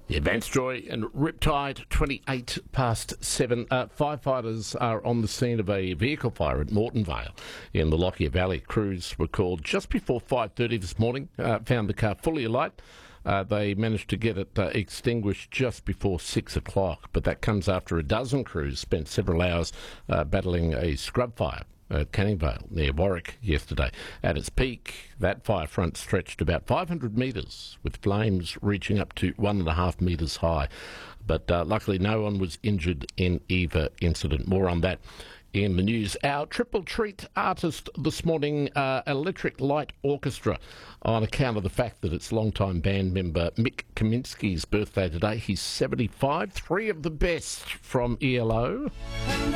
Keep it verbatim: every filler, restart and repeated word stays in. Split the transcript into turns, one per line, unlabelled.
Yeah, Vance Joy and Riptide, twenty-eight past seven. Uh, firefighters are on the scene of a vehicle fire at Moreton Vale in the Lockyer Valley. Crews were called just before five thirty this morning, uh, found the car fully alight. Uh, they managed to get it uh, extinguished just before six o'clock, but that comes after a dozen crews spent several hours uh, battling a scrub fire at Canning Vale near Warwick yesterday. At its peak, that fire front stretched about five hundred metres, with flames reaching up to one and a half metres high. But uh, luckily no one was injured in either incident. More on that in the news. Our triple treat artist this morning, uh, Electric Light Orchestra, on account of the fact that it's longtime band member Mick Kaminsky's birthday today. He's seventy-five, three of the best from E L O.